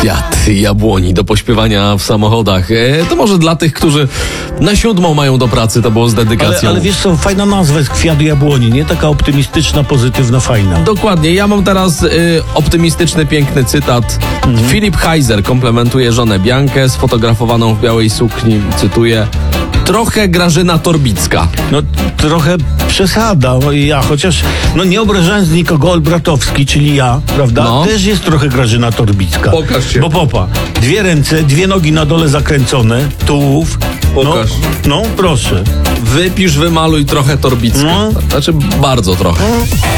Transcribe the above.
Kwiat jabłoni do pośpiewania w samochodach. To może dla tych, którzy na 7 mają do pracy, to było z dedykacją. Ale wiesz co, fajna nazwa jest Kwiat jabłoni, nie? Taka optymistyczna, pozytywna, fajna. Dokładnie. Ja mam teraz optymistyczny, piękny cytat. Filip Heiser komplementuje żonę Biankę sfotografowaną w białej sukni. Cytuję. Trochę Grażyna Torbicka. No trochę przesada. Chociaż nie obrażając nikogo, Olbratowski, czyli ja, prawda? No. Też jest trochę Grażyna Torbicka. Pokaż się. Bo popa, 2 ręce, 2 nogi na dole zakręcone, tułów. Pokaż. No, proszę. Wypisz, wymaluj trochę Torbicka. No. Znaczy bardzo trochę.